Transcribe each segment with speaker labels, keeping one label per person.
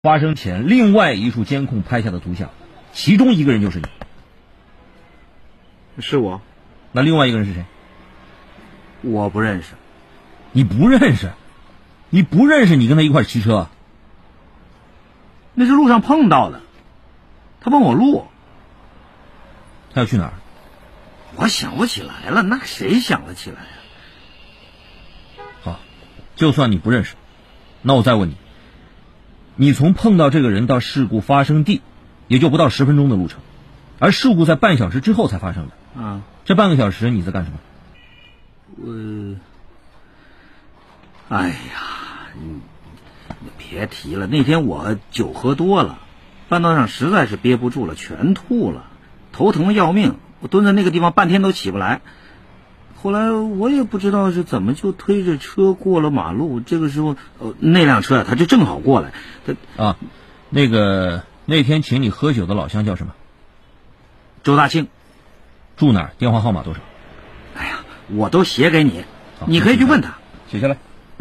Speaker 1: 发生前另外一处监控拍下的图像，其中一个人就是你。
Speaker 2: 是我。
Speaker 1: 那另外一个人是谁？
Speaker 2: 我不认识。
Speaker 1: 你不认识？你不认识你跟他一块骑车？
Speaker 2: 那是路上碰到的，他问我路。
Speaker 1: 他要去哪儿？
Speaker 2: 我想不起来了，那谁想得起来啊？
Speaker 1: 好，就算你不认识，那我再问你，你从碰到这个人到事故发生地，也就不到10分钟的路程，而事故在半小时之后才发生的。这半个小时你在干什么？
Speaker 2: 哎呀，你别提了，那天我酒喝多了，半道上实在是憋不住了，全吐了，头疼的要命，我蹲在那个地方半天都起不来。后来我也不知道是怎么就推着车过了马路，这个时候那辆车他就正好过来。
Speaker 1: 那天请你喝酒的老乡叫什么？
Speaker 2: 周大庆。
Speaker 1: 住哪儿？电话号码多少？
Speaker 2: 哎呀，我都写给你，你可以去问他。
Speaker 1: 写下来。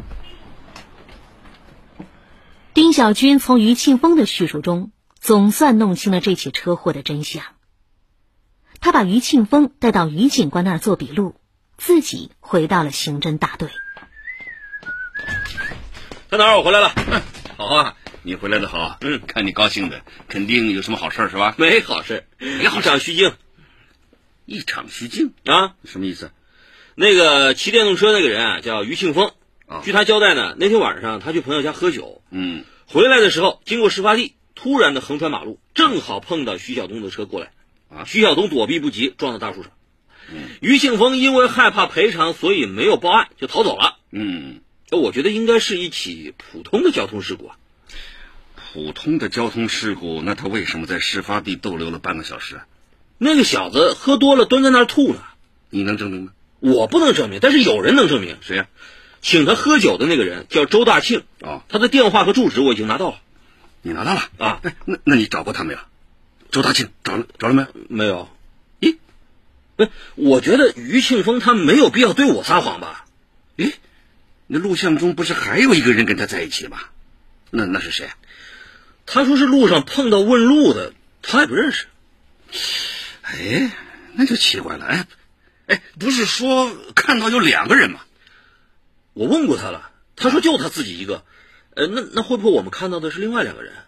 Speaker 3: 丁小军从于庆丰的叙述中总算弄清了这起车祸的真相。他把于庆丰带到于警官那儿做笔录，自己回到了刑侦大队。
Speaker 4: 在哪儿？我回来了。
Speaker 5: 好啊，你回来的好。看你高兴的，肯定有什么好事是吧？
Speaker 4: 没好事，一场虚惊。
Speaker 5: 一场虚惊
Speaker 4: 啊？
Speaker 5: 什么意思？
Speaker 4: 那个骑电动车那个人啊，叫于庆丰。据他交代呢，那天晚上他去朋友家喝酒，回来的时候经过事发地，突然的横穿马路，正好碰到徐晓东的车过来。徐晓东躲避不及，撞到大树上。于庆丰因为害怕赔偿，所以没有报案就逃走了。我觉得应该是一起普通的交通事故啊。
Speaker 5: 普通的交通事故，那他为什么在事发地逗留了半个小时啊？
Speaker 4: 那个小子喝多了蹲在那儿吐呢。
Speaker 5: 你能证明吗？
Speaker 4: 我不能证明，但是有人能证明。
Speaker 5: 谁呀？
Speaker 4: 请他喝酒的那个人叫周大庆。他的电话和住址我已经拿到了。
Speaker 5: 你拿到了啊？那你找过他没有？周大庆找了没有？
Speaker 4: 没有。咦，我觉得于庆丰他没有必要对我撒谎吧？
Speaker 5: 那录像中不是还有一个人跟他在一起吗？那是谁？
Speaker 4: 他说是路上碰到问路的，他也不认识。
Speaker 5: 那就奇怪了。不是说看到有2个人吗？
Speaker 4: 我问过他了，他说就他自己一个。那会不会我们看到的是另外2个人？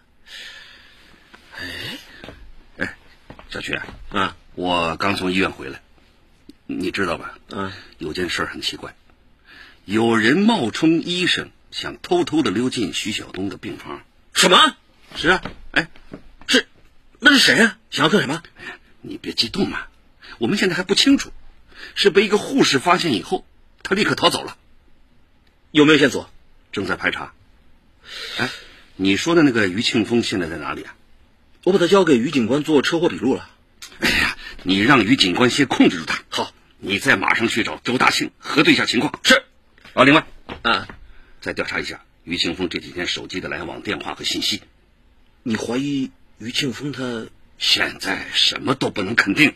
Speaker 5: 小曲我刚从医院回来，你知道吧？有件事很奇怪，有人冒充医生，想偷偷的溜进徐晓东的病房。
Speaker 4: 什么？
Speaker 5: 是啊。
Speaker 4: 那是谁啊？想要干什么？
Speaker 5: 你别激动嘛，我们现在还不清楚，是被一个护士发现以后，他立刻逃走了。
Speaker 4: 有没有线索？
Speaker 5: 正在排查。你说的那个于庆丰现在在哪里啊？
Speaker 4: 我把他交给于警官做车祸笔录了。
Speaker 5: 你让于警官先控制住他。
Speaker 4: 好，
Speaker 5: 你再马上去找周大庆核对一下情况。
Speaker 4: 是。
Speaker 5: 另外再调查一下于庆丰这几天手机的来往电话和信息。
Speaker 4: 你怀疑于庆丰他？
Speaker 5: 现在什么都不能肯定。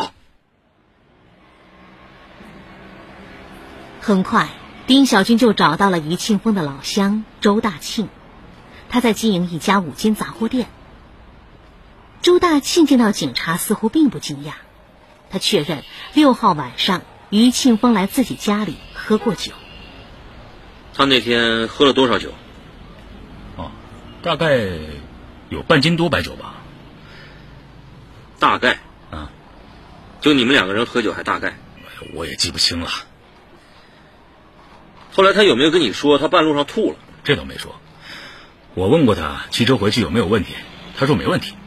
Speaker 3: 很快丁小军就找到了于庆丰的老乡周大庆，他在经营一家5金杂货店。周大庆见到警察似乎并不惊讶，他确认6号晚上于庆丰来自己家里喝过酒。
Speaker 4: 他那天喝了多少酒？
Speaker 6: 大概有半斤多白酒吧。
Speaker 4: 大概就你们2个人喝酒还大概？
Speaker 6: 我也记不清了。
Speaker 4: 后来他有没有跟你说他半路上吐了？
Speaker 6: 这倒没说。我问过他骑车回去有没有问题，他说没问题。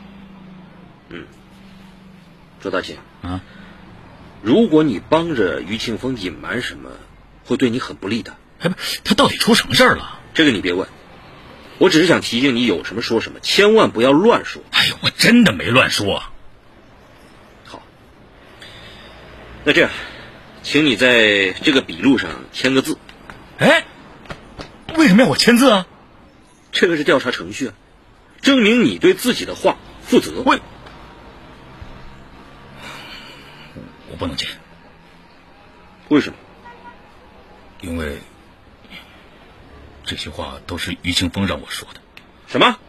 Speaker 4: 周大庆如果你帮着于庆丰隐瞒什么，会对你很不利的。
Speaker 6: 他到底出什么事儿了？
Speaker 4: 这个你别问，我只是想提醒你有什么说什么，千万不要乱说。
Speaker 6: 我真的没乱说。
Speaker 4: 好，那这样，请你在这个笔录上签个字。
Speaker 6: 为什么要我签字啊？
Speaker 4: 这个是调查程序证明你对自己的话负责。
Speaker 6: 我不能签。
Speaker 4: 为什么？
Speaker 6: 因为这些话都是于庆丰让我说的。
Speaker 4: 什么？